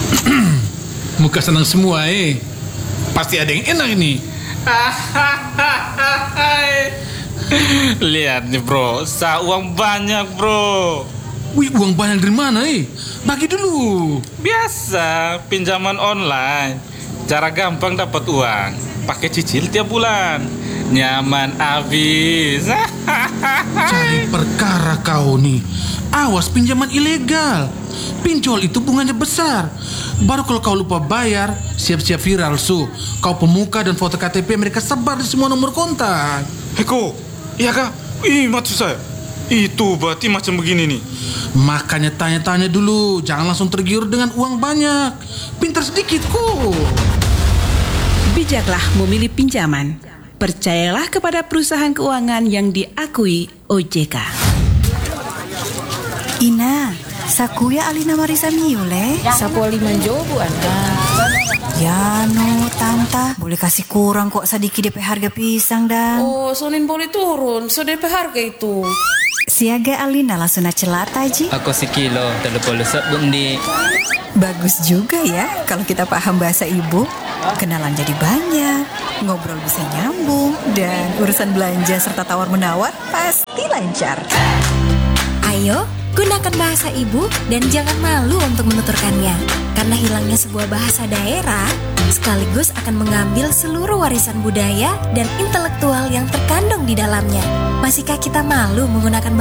Muka senang semua Pasti ada yang enak ini. Lihat nih bro, uang banyak bro. Wih, uang banyak dari mana Bagi dulu. Biasa, pinjaman online. Cara gampang dapat uang. Pakai cicil tiap bulan. Nyaman abis. Cari perkara kau nih. Awas pinjaman ilegal. Pinjol itu bunganya besar. Baru kalau kau lupa bayar, siap-siap viral Kau pemuka dan foto KTP mereka sebar di semua nomor kontak. Eko, iya kak? Maksud saya itu berarti macam begini nih. Makanya tanya-tanya dulu. Jangan langsung tergiur dengan uang banyak. Pintar sedikit kok. Bijaklah memilih pinjaman. Percayalah kepada perusahaan keuangan yang diakui OJK. Ina, sakuya alina marisa miule. Sapu lima jobu Anda. Ya no, tanta. Boleh kasih kurang kok sedikit DP harga pisang dan. Oh, sonin boleh turun. So DP harga itu. Siaga alina langsung celata ji. Aku sekilo, terlalu lesep bundi. Bagus juga ya kalau kita paham bahasa ibu. Kenalan jadi banyak, ngobrol bisa nyambung, dan urusan belanja serta tawar-menawar pasti lancar. Ayo, gunakan bahasa ibu dan jangan malu untuk menuturkannya. Karena hilangnya sebuah bahasa daerah sekaligus akan mengambil seluruh warisan budaya dan intelektual yang terkandung di dalamnya. Masihkah kita malu menggunakan